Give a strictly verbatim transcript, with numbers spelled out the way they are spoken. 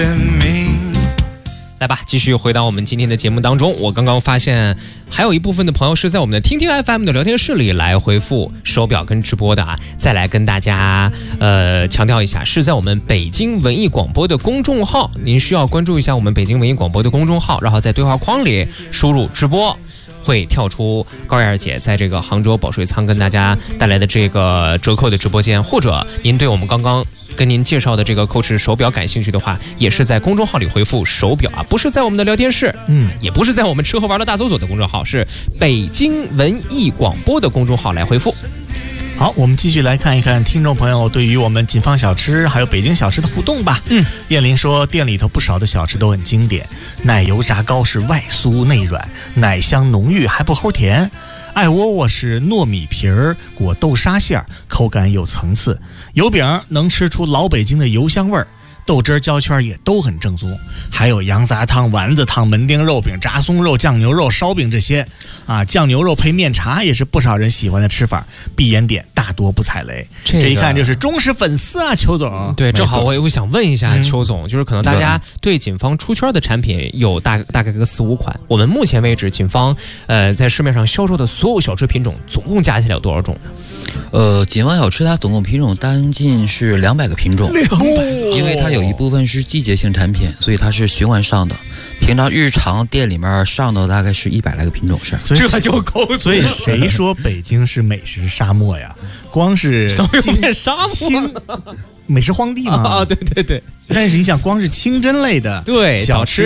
来吧，继续回到我们今天的节目当中。我刚刚发现还有一部分的朋友是在我们的听听 F M 的聊天室里来回复手表跟直播的啊。再来跟大家呃强调一下，是在我们北京文艺广播的公众号，您需要关注一下我们北京文艺广播的公众号，然后在对话框里输入直播，会跳出高燕姐在这个杭州保税仓跟大家带来的这个折扣的直播间，或者您对我们刚刚跟您介绍的这个Coach手表感兴趣的话，也是在公众号里回复手表啊，不是在我们的聊天室，嗯，也不是在我们吃喝玩乐大搜索的公众号，是北京文艺广播的公众号来回复。 好，我们继续来看一看听众朋友对于我们锦芳小吃还有北京小吃的互动吧。嗯，燕林说店里头不少的小吃都很经典，奶油炸糕是外酥内软，奶香浓郁还不齁甜。艾窝窝是糯米皮儿裹豆沙馅，口感有层次。油饼能吃出老北京的油香味儿。豆汁焦圈也都很正宗，还有羊杂汤、丸子汤、门钉肉饼、炸松肉、酱牛肉、烧饼这些啊，酱牛肉配面茶也是不少人喜欢的吃法。必点点大多不踩雷，这, 个、这一看就是忠实粉丝啊，邱总。 对，正好我也想问一下邱总，嗯、就是可能大家对锦芳出圈的产品有大大概个四五款，我们目前为止锦芳呃在市面上销售的所有小吃品种总共加起来有多少种呢？ 呃，锦芳小吃它总共品种将近是两百个品种，因为它有一部分是季节性产品，所以它是循环上的。平常日常店里面上的大概是一百来个品种是， 这就够。 所以谁说北京是美食沙漠呀？光是怎么有点沙漠？ 美食荒地嘛。 啊，对对对。 但是你想，光是清真类的对小吃。